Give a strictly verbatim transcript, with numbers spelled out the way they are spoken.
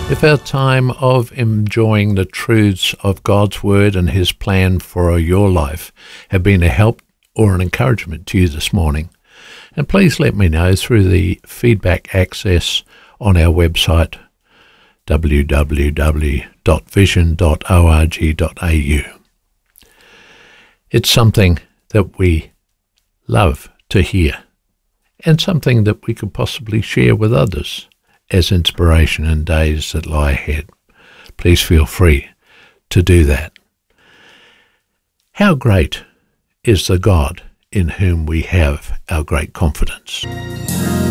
If our time of enjoying the truths of God's Word and His plan for your life have been a help or an encouragement to you this morning, and please let me know through the feedback access on our website, w w w dot vision dot org dot a u. It's something that we love to hear, and something that we could possibly share with others as inspiration in days that lie ahead. Please feel free to do that. How great is the God in whom we have our great confidence.